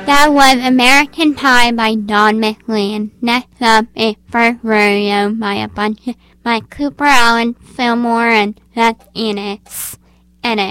That was American Pie by Don McLean. Next up is First Rodeo by Cooper Alan Fillmore and that's Ennis.